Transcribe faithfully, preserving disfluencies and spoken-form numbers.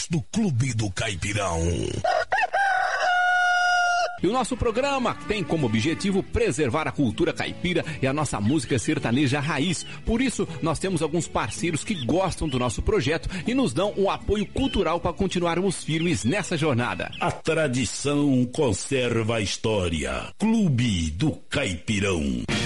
ouvintes do Clube do Caipirão. E o nosso programa tem como objetivo preservar a cultura caipira e a nossa música sertaneja raiz. Por isso, nós temos alguns parceiros que gostam do nosso projeto e nos dão o apoio cultural para continuarmos firmes nessa jornada. A tradição conserva a história. Clube do Caipirão.